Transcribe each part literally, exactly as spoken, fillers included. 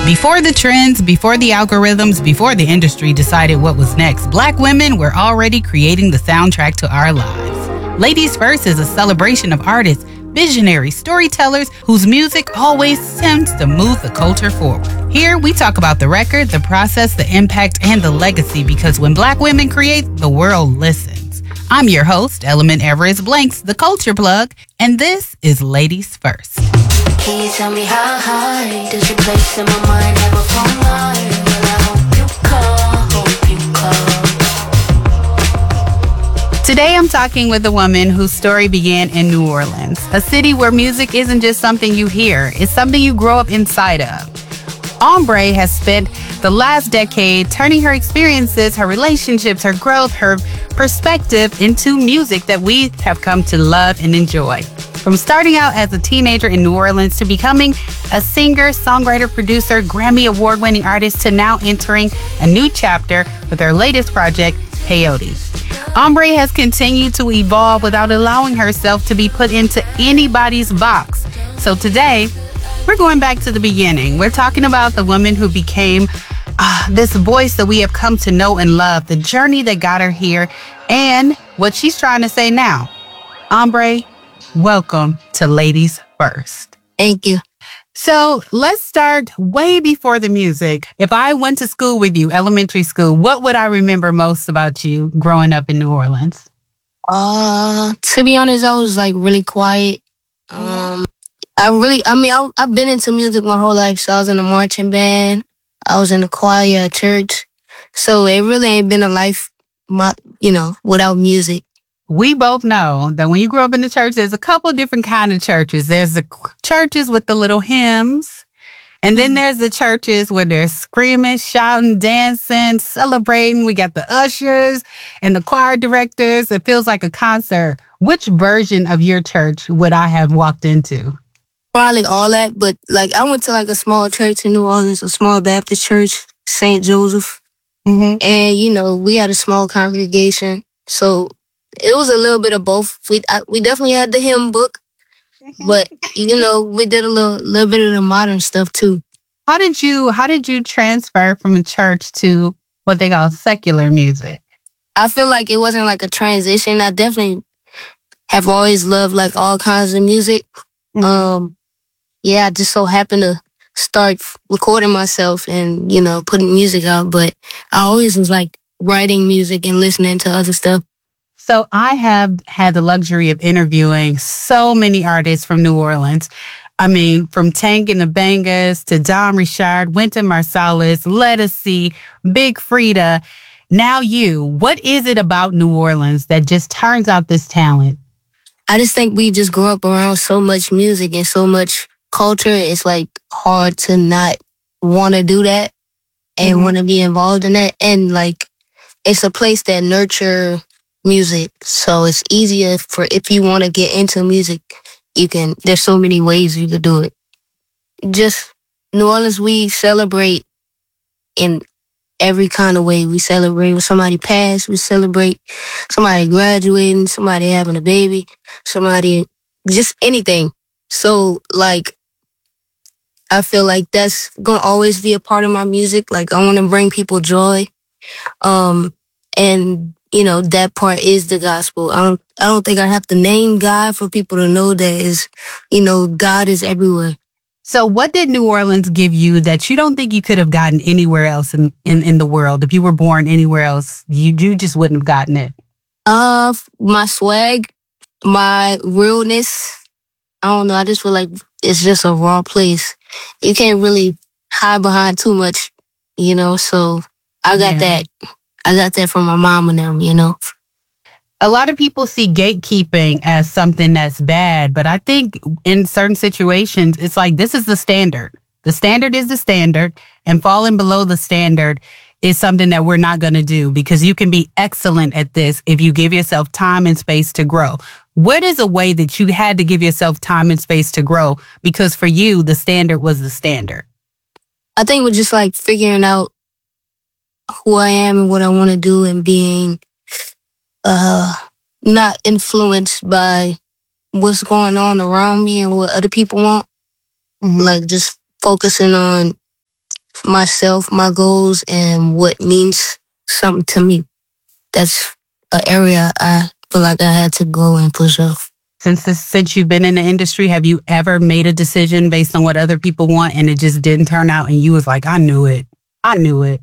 Before the trends, before the algorithms, before the industry decided what was next, Black women were already creating the soundtrack to our lives. Ladies First is a celebration of artists, visionaries, storytellers whose music always seems to move the culture forward. Here, we talk about the record, the process, the impact, and the legacy, because when Black women create, the world listens. I'm your host, Element Everest Blanks, the Culture Plug, and this is Ladies First. Can you tell me how high does your place in my mind ever fall line? Well, I hope you call, hope you call. Today I'm talking with a woman whose story began in New Orleans, a city where music isn't just something you hear, it's something you grow up inside of. Ombre has spent the last decade turning her experiences, her relationships, her growth, her perspective into music that we have come to love and enjoy. From starting out as a teenager in New Orleans to becoming a singer, songwriter, producer, Grammy award-winning artist to now entering a new chapter with her latest project, Peyote. Ombre has continued to evolve without allowing herself to be put into anybody's box. So today, we're going back to the beginning. We're talking about the woman who became uh, this voice that we have come to know and love, the journey that got her here, and what she's trying to say now. Ombre, welcome to Ladies First. Thank you. So let's start way before the music. If I went to school with you, elementary school, what would I remember most about you growing up in New Orleans? Uh, to be honest, I was like really quiet. Um, I really, I mean, I, I've been into music my whole life. So I was in a marching band. I was in the choir at church. So it really ain't been a life, my, you know, without music. We both know that when you grow up in the church, there's a couple different kind of churches. There's the churches with the little hymns. And then there's the churches where they're screaming, shouting, dancing, celebrating. We got the ushers and the choir directors. It feels like a concert. Which version of your church would I have walked into? Probably all that, but like I went to like a small church in New Orleans, a small Baptist church, Saint Joseph. Mm-hmm. And, you know, we had a small congregation. So it was a little bit of both. We I, we definitely had the hymn book, but you know we did a little little bit of the modern stuff too. How did you How did you transfer from a church to what they call secular music? I feel like it wasn't like a transition. I definitely have always loved like all kinds of music. Mm-hmm. Um, yeah, I just so happened to start recording myself and you know putting music out, but I always was like writing music and listening to other stuff. So I have had the luxury of interviewing so many artists from New Orleans. I mean, from Tank and the Bangas to Don Richard, Wynton Marsalis, Lettucey, Big Frida. Now you, what is it about New Orleans that just turns out this talent? I just think we just grew up around so much music and so much culture. It's like hard to not want to do that and mm-hmm. want to be involved in that. And like, it's a place that nurture music, so it's easier for if you want to get into music, you can. There's so many ways you could do it. Just New Orleans, we celebrate in every kind of way. We celebrate when somebody passed. We celebrate somebody graduating, somebody having a baby, somebody just anything. So like, I feel like that's gonna always be a part of my music. Like I want to bring people joy, um, and. You know, that part is the gospel. I don't I don't think I have to name God for people to know that is, you know, God is everywhere. So what did New Orleans give you that you don't think you could have gotten anywhere else in, in, in the world? If you were born anywhere else, you, you just wouldn't have gotten it. Uh, my swag, my realness. I don't know. I just feel like it's just a raw place. You can't really hide behind too much, you know, so I got yeah. that. I got that from my mom and them, you know. A lot of people see gatekeeping as something that's bad, but I think in certain situations, it's like this is the standard. The standard is the standard, and falling below the standard is something that we're not going to do because you can be excellent at this if you give yourself time and space to grow. What is a way that you had to give yourself time and space to grow? Because for you, the standard was the standard. I think we're just like figuring out who I am and what I want to do and being uh, not influenced by what's going on around me and what other people want. Mm-hmm. Like just focusing on myself, my goals, and what means something to me. That's an area I feel like I had to go and push off. Since this, since you've been in the industry, have you ever made a decision based on what other people want and it just didn't turn out and you was like, I knew it. I knew it.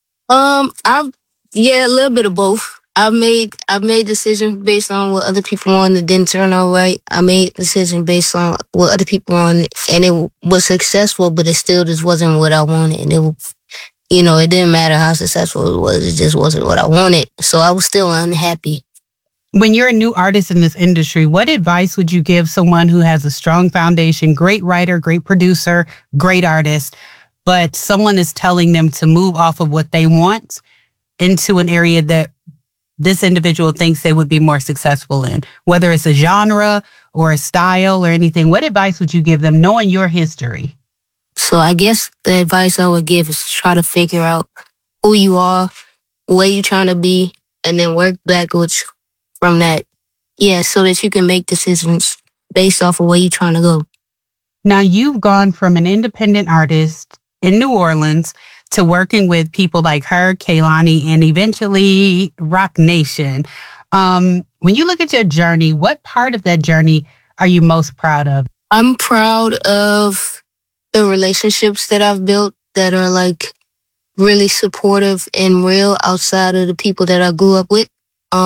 Um, I've yeah, a little bit of both. I made I made decisions based on what other people wanted. It didn't turn out right. I made decisions based on what other people wanted, and it was successful, but it still just wasn't what I wanted. And it, you know, it didn't matter how successful it was. It just wasn't what I wanted. So I was still unhappy. When you're a new artist in this industry, what advice would you give someone who has a strong foundation, great writer, great producer, great artist, but someone is telling them to move off of what they want into an area that this individual thinks they would be more successful in, whether it's a genre or a style or anything? What advice would you give them knowing your history? So I guess the advice I would give is try to figure out who you are, where you're trying to be, and then work backwards from that. Yeah, so that you can make decisions based off of where you're trying to go. Now, you've gone from an independent artist in New Orleans to working with people like her, Kehlani, and eventually Roc Nation. Um, when you look at your journey, what part of that journey are you most proud of? I'm proud of the relationships that I've built that are like really supportive and real outside of the people that I grew up with.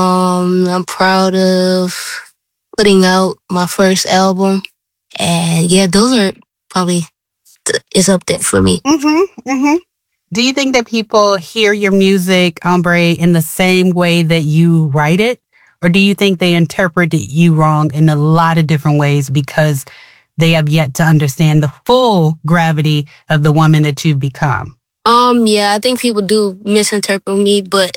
Um, I'm proud of putting out my first album. And yeah, those are probably, it's up there for me. Mm-hmm, mm-hmm. Do you think that people hear your music, Ombre, in the same way that you write it? Or do you think they interpreted you wrong in a lot of different ways because they have yet to understand the full gravity of the woman that you've become? Um, yeah, I think people do misinterpret me, but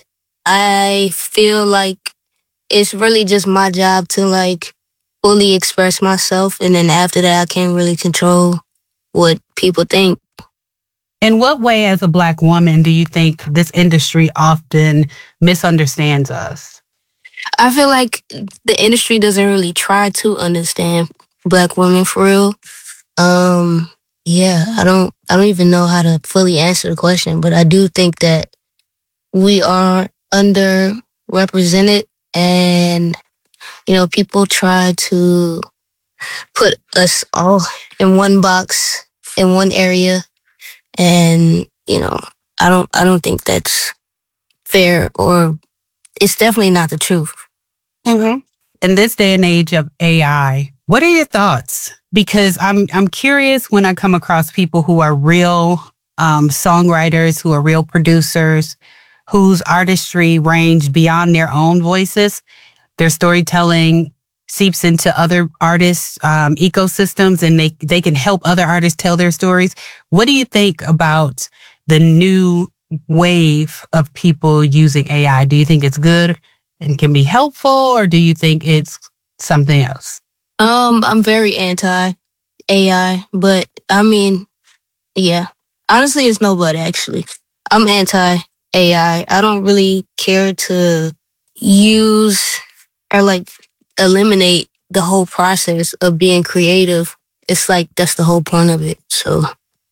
I feel like it's really just my job to like fully express myself. And then after that, I can't really control what people think. In what way, as a Black woman, do you think this industry often misunderstands us? I feel like the industry doesn't really try to understand Black women for real. Um, yeah, I don't, I don't even know how to fully answer the question, but I do think that we are underrepresented, and you know, people try to put us all in one box, in one area. And, you know, I don't I don't think that's fair, or it's definitely not the truth. Mm-hmm. In this day and age of A I, what are your thoughts? Because I'm I'm curious when I come across people who are real um, songwriters, who are real producers, whose artistry range beyond their own voices. Their storytelling seeps into other artists' um, ecosystems, and they they can help other artists tell their stories. What do you think about the new wave of people using A I? Do you think it's good and can be helpful, or do you think it's something else? Um, I'm very anti-A I, but I mean, yeah. Honestly, it's no but, actually. I'm anti-A I. I don't really care to use or like eliminate the whole process of being creative. It's like that's the whole point of it. So,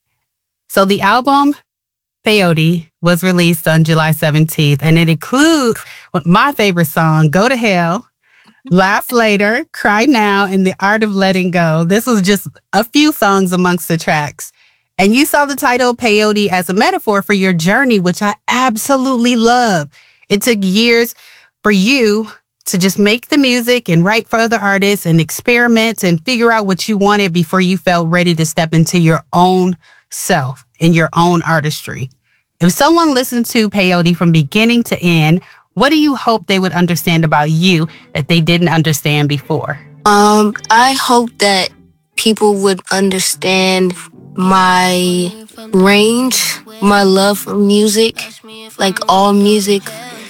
so the album Peyote was released on July seventeenth, and it includes my favorite song, Go to Hell, Laugh Later, Cry Now, and The Art of Letting Go. This was just a few songs amongst the tracks. And you saw the title Peyote as a metaphor for your journey, which I absolutely love. It took years for you to just make the music and write for other artists and experiment and figure out what you wanted before you felt ready to step into your own self and your own artistry. If someone listened to Peyote from beginning to end, what do you hope they would understand about you that they didn't understand before? Um, I hope that people would understand my range, my love for music, like all music,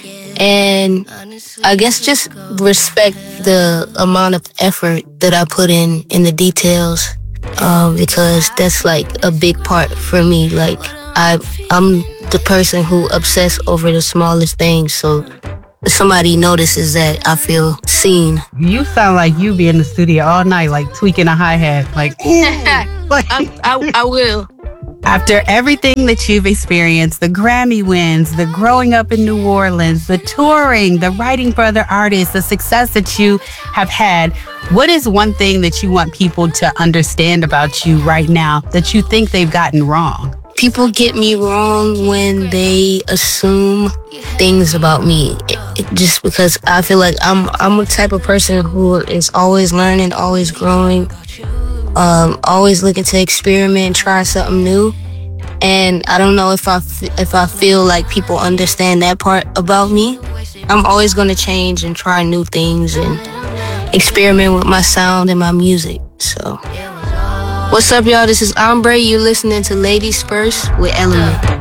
and I guess just respect the amount of effort that I put in in the details, um, because that's like a big part for me. Like I, I'm the person who obsess over the smallest things. So if somebody notices that, I feel seen. You sound like you be in the studio all night, like tweaking a hi-hat, like, I, I, I will. After everything that you've experienced, the Grammy wins, the growing up in New Orleans, the touring, the writing for other artists, the success that you have had, what is one thing that you want people to understand about you right now that you think they've gotten wrong? People get me wrong when they assume things about me. It, it, just because I feel like I'm I'm a type of person who is always learning, always growing, um, always looking to experiment and try something new. And I don't know if I f- if I feel like people understand that part about me. I'm always going to change and try new things and experiment with my sound and my music. So, what's up, y'all? This is Ombre. You're listening to Ladies First with Element.